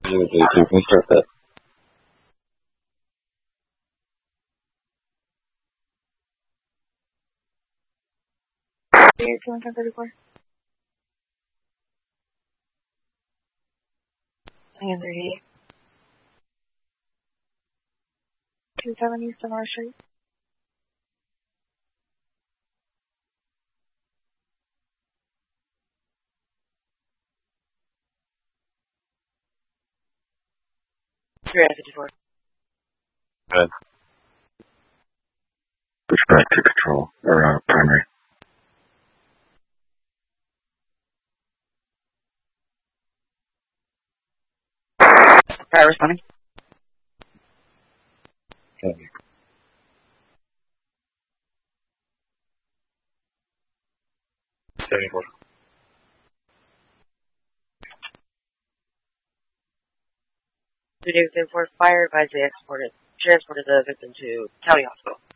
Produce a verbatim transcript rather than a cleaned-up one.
You do to confirm that. two one thirty-four. nine thirty-eight. two seventy Sonora Street. three fifty-four. Good. Push back to control, or uh, primary. Fire responding. Okay. seventy-four. two days before fire, advised they exported, transported the victim to County Hospital.